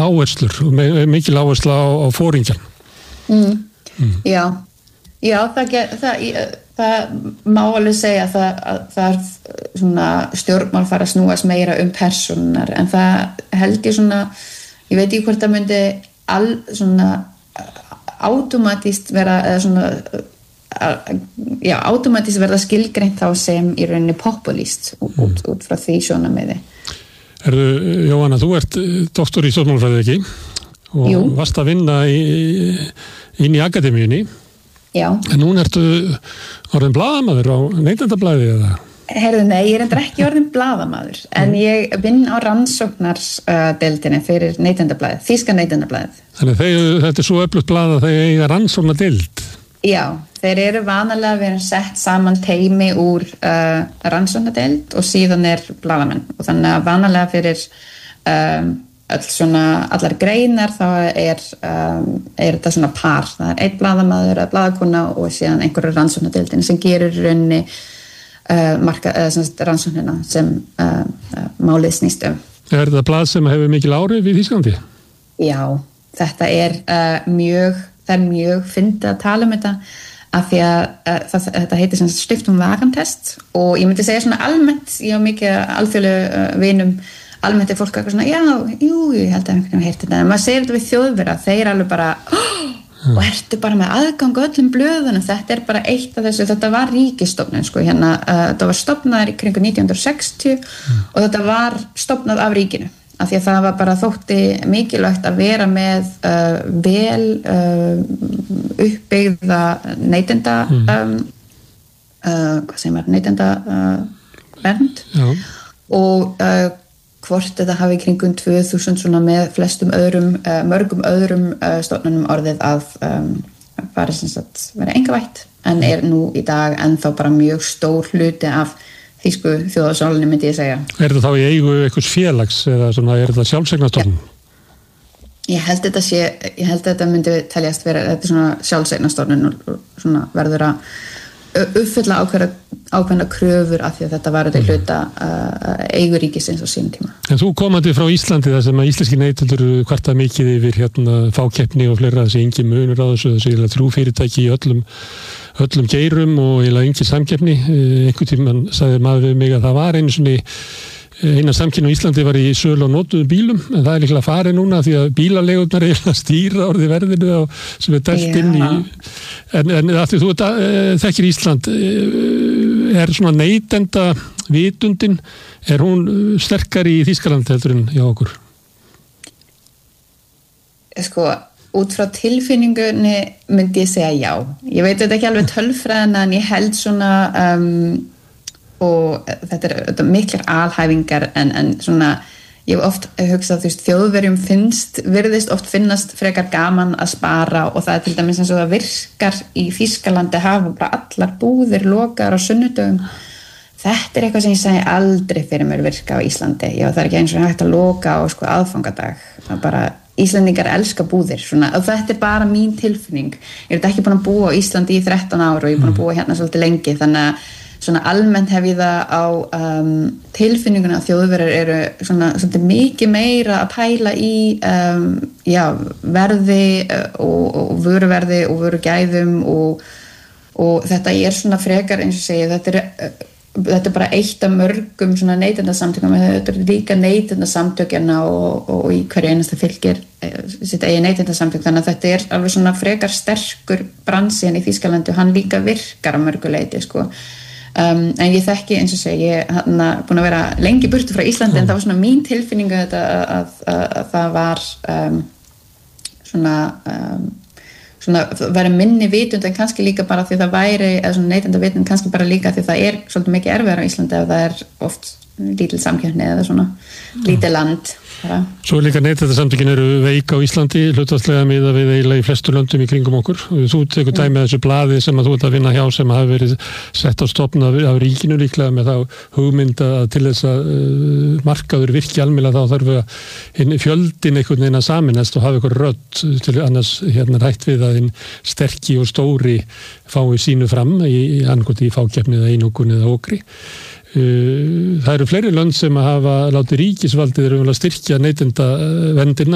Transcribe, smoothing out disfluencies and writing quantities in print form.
áherslur og mikil áhersla á foringjan. Já, það má alveg segja að það svona stjórnmál fara að snúast meira persónunar, en það held ég svona, ég veit ekki hvort það myndi svona automatískt vera eða svona automatískt verða skilgreint þá sem í rauninni populist út frá því sjónarmiði. Jóhanna, þú ert doktor í stjórnmálafræði, ekki? Og varst að vinna inn í akademíunni. Já. En núna ertu orðin blaðamaður á Neytendablaðið eða? Heyrðu, nei, ég er endur ekki orðin blaðamaður, en ég vinn á rannsóknardeildinni fyrir Neytendablaðið, þýska Neytendablaðið. Þannig þetta er svo öflugt blað að þeir eiga rannsóknardeild. Já, þeir eru vanalega verið sett saman teymi úr rannsóknardeild og síðan blaðamenn, og þannig að vanalega fyrir allar greinar þá er þetta svona par, það er einn blaðamaður eða blaðakona og síðan einhverju rannsóknardeildin sem gerir raunni rannsóknina sem málið snýst Er þetta blað sem hefur mikil áhrif í Þýskalandi? Já, þetta er mjög fyndið að tala þetta af því að þetta heitir sem Stiftung Warentest og ég myndi segja svona almennt, ég á mikið alþjóðlegu vinum, almennt fólk eitthvað svona, ég held að einhvern veginn heyrti þetta, en maður segir þetta við Þjóðverja, þeir alveg bara, og ertu bara með aðgang öllum blöðunum, þetta bara eitt af þessu, þetta var ríkisstofnun, sko, þetta var stofnaður í kringu 1960 og þetta var stofnað af ríkinu, af því að það var bara þótti mikilvægt að vera með vel uppbyggða neytenda, neytenda vernd og hvort þetta hafi kringum 2000 svona með flestum mörgum öðrum stofnunum orðið að fara sem sagt vera einkavætt, en nú í dag ennþá bara mjög stór hluti af þýsku þjóðarsálunni, myndi ég segja. Þetta þá í eigu einhvers félags eða svona, þetta sjálfseignarstofnun? Ég held þetta myndi teljast vera, þetta svona sjálfseignarstofnun og svona verður að uppfylla ákveðna kröfur af því að þetta var þetta hluta eiguríkisins á sínum tíma. En þú komandi frá Íslandi þar sem að íslenski neytendur kvartað mikið yfir fákeppni og fleira, þessi engin munur á þessi 3 fyrirtæki í öllum geirum og eiginlega engin samkeppni. Einhvern tímann sagði maður við mig að það var eina samkynni á Íslandi var í sölu á notuðum bílum, en það líklega farið núna því að bílaleigurnar eiginlega stýra orðið verðinu sem dælt inn í en að því þú þekkir Ísland svona neytenda vitundin, hún sterkari í Þýskalandi heldur en hjá okkur? Sko, út frá tilfinningunni myndi ég segja já. Ég veit þetta ekki alveg tölfræðina, en ég held svona og þetta er miklar alhæfingar en svona, ég hef oft hugsað Þjóðverjum virðist oft finnast frekar gaman að spara og það til dæmis eins og það virkar í Þýskalandi hafa bara allar búðir lokaðar á sunnudögum. Þetta eitthvað sem ég segi aldrei fyrir mér virka á Íslandi. Það ekki eins og hægt að loka á aðfangadag. Það bara Íslendingar elska búðir svona, og þetta bara mín tilfinning. Ég ekki búin að búa á Íslandi í 13 ár og ég er búin að búa hérna svolítið lengi, þannig að svona almennt hef ég það á tilfinninguna að Þjóðverjar eru svona svolítið mikið meira að pæla í verði og vöruverði og vörugæðum og þetta svona frekar eins og segi, þetta er bara eitt af mörgum svona neytendasamtökum, þetta er líka neytendasamtökjana og í hverju einasta fylgir sitt eigin neytendasamtök, þannig að þetta er alveg svona frekar sterkur bransi en í Þýskalandi og hann líka virkar á mörgu leyti, sko. En ég þekki eins og segi, ég búin að vera lengi burtu frá Íslandi en það var svona mín tilfinningu þetta að það var svona væri minni vitund en kannski líka bara því það væri, eða svona neytenda vitund kannski bara líka því það er svolítið mikið erfiðar á Íslandi ef það er oft lítil samkeppni eða svona lítið land. Svo líka neytendasamtökin eru veik á Íslandi, hlutfallslega miðað við eiginlega í flestu löndum í kringum okkur. Þú tekur dæmi þessu blaði sem að þú ert að vinna hjá sem hafi verið sett á stofn af ríkinu líklega með þá hugmynd að til þess að markaður virki almennilega þá þarf að fjöldin einhvern veginn að saminast og hafa einhver rödd til annars hætt við að hinn sterki og stóri fái sínu fram í annað í fákeppni eða einokun eða okri. Það eru fleiri lönd sem hafa látið ríkisvaldið styrkja neytendaverndina